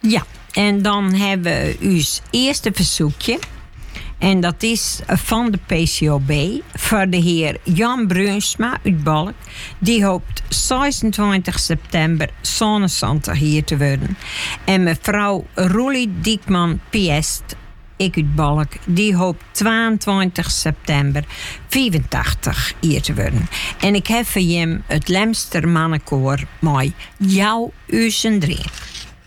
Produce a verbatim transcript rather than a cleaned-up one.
Ja, en dan hebben we ons eerste verzoekje. En dat is van de P C O B voor de heer Jan Bruinsma uit Balk. Die hoopt zesentwintig september zonnezondag hier te worden. En mevrouw Roelie Diekman Piest, ik uit Balk, die hoopt tweeëntwintig september vijfentachtig hier te worden. En ik heb voor hem het Lemster Mannenkoor mooi jou uw drie.